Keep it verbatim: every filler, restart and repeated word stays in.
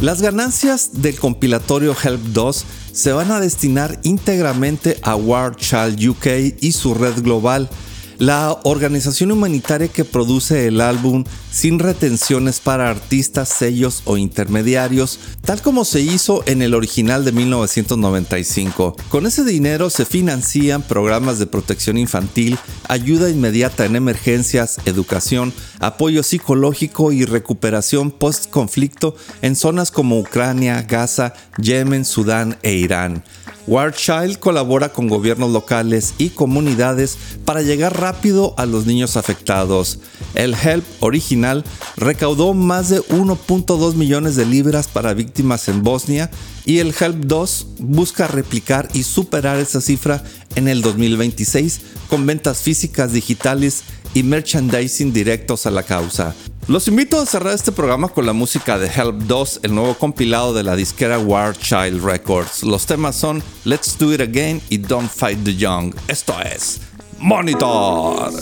Las ganancias del compilatorio Help dos se van a destinar íntegramente a War Child U K y su red global, la organización humanitaria que produce el álbum sin retenciones para artistas, sellos o intermediarios, tal como se hizo en el original de mil novecientos noventa y cinco. Con ese dinero se financian programas de protección infantil, ayuda inmediata en emergencias, educación, apoyo psicológico y recuperación post-conflicto en zonas como Ucrania, Gaza, Yemen, Sudán e Irán. War Child colabora con gobiernos locales y comunidades para llegar rápido a los niños afectados. El Help original recaudó más de uno punto dos millones de libras para víctimas en Bosnia y el Help dos busca replicar y superar esa cifra en el dos mil veintiséis con ventas físicas, digitales y merchandising directos a la causa. Los invito a cerrar este programa con la música de Help dos, el nuevo compilado de la disquera War Child Records. Los temas son Let's Do It Again y Don't Fight the Young. Esto es Monitor.